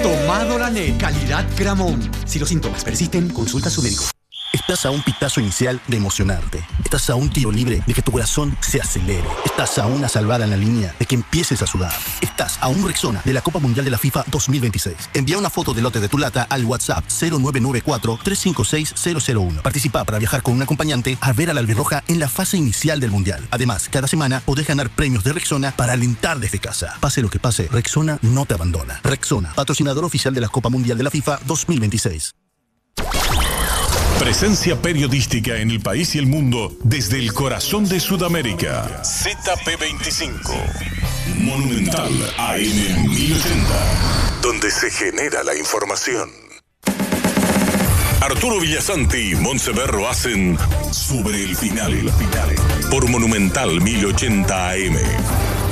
Tomá Doranet, calidad Gramón. Si los síntomas persisten, consulta a su médico. Estás a un pitazo inicial de emocionarte. Estás a un tiro libre de que tu corazón se acelere. Estás a una salvada en la línea de que empieces a sudar. Estás a un Rexona de la Copa Mundial de la FIFA 2026. Envía una foto del lote de tu lata al WhatsApp 0994-356-001. Participa para viajar con un acompañante a ver a la albirroja en la fase inicial del Mundial. Además, cada semana podés ganar premios de Rexona para alentar desde casa. Pase lo que pase, Rexona no te abandona. Rexona, patrocinador oficial de la Copa Mundial de la FIFA 2026. Presencia periodística en el país y el mundo desde el corazón de Sudamérica. ZP25. Monumental AM 1080. Donde se genera la información. Arturo Villasanti y Montseverro hacen Sobre el Final. Por Monumental 1080 AM.